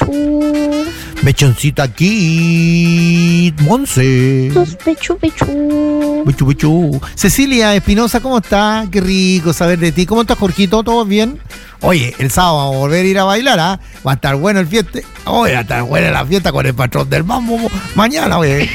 bechu. Bechoncita aquí, Monse. Bechu. Bechu, bechu. Cecilia Espinosa, ¿cómo está? Qué rico saber de ti. ¿Cómo estás, Jorgito? ¿Todo bien? Oye, el sábado vamos a volver a ir a bailar, ¿ah? Va a estar bueno el fiesta. Oye, va a estar buena la fiesta con el patrón del mambo mañana, oye.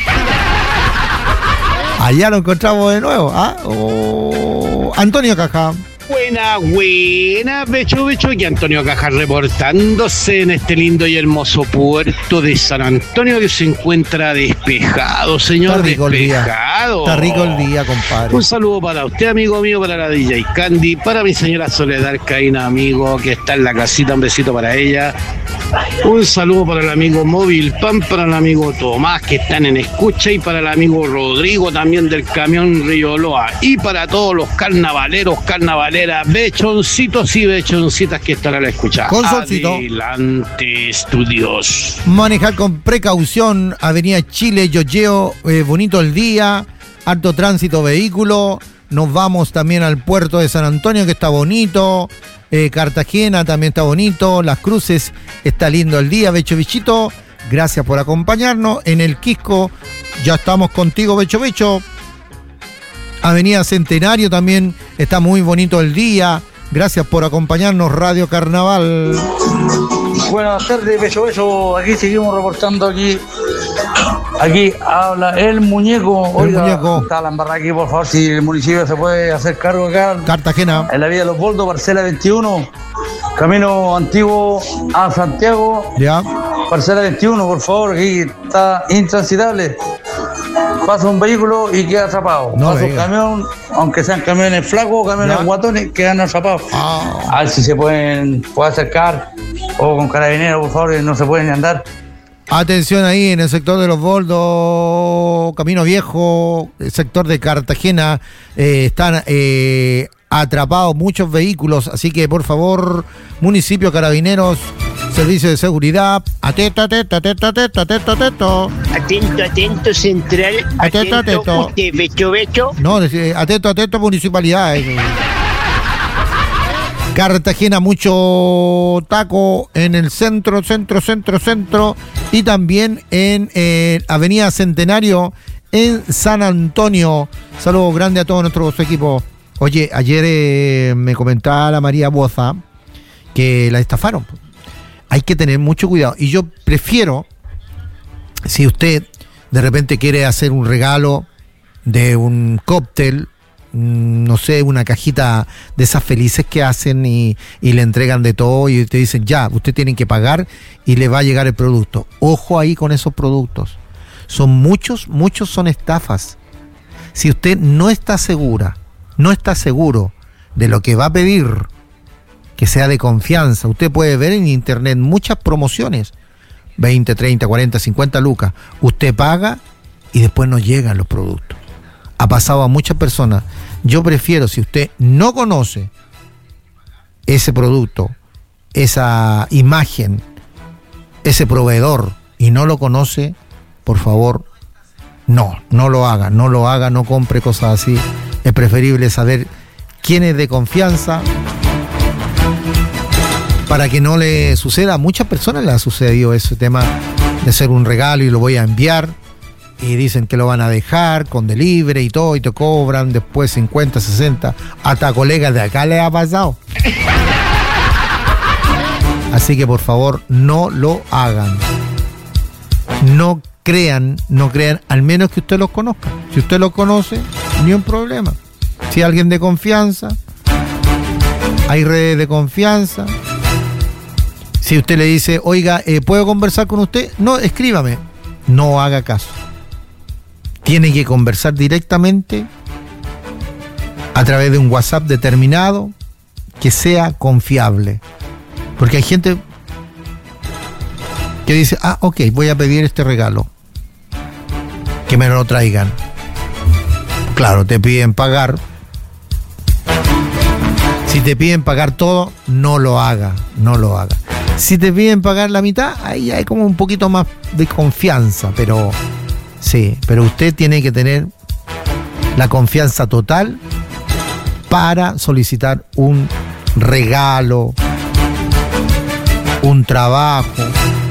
Allá lo encontramos de nuevo, ¿ah? Oh, Antonio Caja. Buena, Becho, aquí Antonio Caja reportándose en este lindo y hermoso puerto de San Antonio que se encuentra despejado, señor. Está rico despejado. Está rico el día, compadre. Un saludo para usted, amigo mío, para la DJ Candy, para mi señora Soledad Caína, amigo, que está en la casita, un besito para ella. Un saludo para el amigo Móvil Pan, para el amigo Tomás, que están en escucha, y para el amigo Rodrigo, también del camión Río Loa, y para todos los carnavaleros, carnavaleras, bechoncitos y bechoncitas que están a la escucha. Con solcito. Adelante, estudios. Manejar con precaución, Avenida Chile, Yoyeo, bonito el día, alto tránsito vehículo. Nos vamos también al puerto de San Antonio, que está bonito. Cartagena también está bonito. Las Cruces, está lindo el día. Becho Bichito, gracias por acompañarnos. En el Quisco, ya estamos contigo, Becho. Avenida Centenario también está muy bonito el día. Gracias por acompañarnos, Radio Carnaval. Buenas tardes, Becho. Aquí seguimos reportando aquí. Aquí habla el muñeco. Oiga, muñeco. Está la embarrada aquí, por favor, si el municipio se puede hacer cargo acá. Cartagena. En la vía de los Boldos, parcela 21, camino antiguo a Santiago. Ya. Parcela 21, por favor, aquí está intransitable. Pasa un vehículo y queda atrapado. No Pasa un venga. camión, aunque sean camiones flacos, camiones Ya. guatones, quedan atrapados. A ver si se puede acercar, o con carabineros, por favor, no se pueden andar. Atención ahí en el sector de los Boldos, Camino Viejo, el sector de Cartagena, están atrapados muchos vehículos, así que por favor, municipio, carabineros, servicio de seguridad, atento. Atento, central. Atento. Usted, Becho. No, atento, municipalidad. Cartagena, mucho taco en el centro, y también en Avenida Centenario, en San Antonio. Saludos grandes a todos nuestros equipos. Oye, ayer me comentaba la María Boza que la estafaron. Hay que tener mucho cuidado. Y yo prefiero, si usted de repente quiere hacer un regalo de un cóctel, no sé, una cajita de esas felices que hacen y le entregan de todo y te dicen, ya, usted tiene que pagar y le va a llegar el producto. Ojo ahí con esos productos. Son muchos son estafas. Si usted no está seguro de lo que va a pedir, que sea de confianza, usted puede ver en internet muchas promociones, 20, 30, 40, 50 lucas. Usted paga y después no llegan los productos. Ha pasado a muchas personas. Yo prefiero, si usted no conoce ese producto, esa imagen, ese proveedor, y no lo conoce, por favor, no lo haga, no compre cosas así. Es preferible saber quién es de confianza para que no le suceda. A muchas personas les ha sucedido ese tema de hacer un regalo y lo voy a enviar, y dicen que lo van a dejar con delivery y todo, y te cobran después 50, 60, hasta colegas de acá les ha pasado. Así que por favor, no lo hagan. No crean, al menos que usted los conozca. Si usted los conoce, ni un problema. Si alguien de confianza, hay redes de confianza. Si usted le dice, oiga, ¿puedo conversar con usted? No, escríbame. No haga caso. Tiene que conversar directamente a través de un WhatsApp determinado que sea confiable. Porque hay gente que dice, ok, voy a pedir este regalo, que me lo traigan. Claro, te piden pagar. Si te piden pagar todo, no lo haga. Si te piden pagar la mitad, ahí hay como un poquito más de confianza, pero sí, pero usted tiene que tener la confianza total para solicitar un regalo, un trabajo,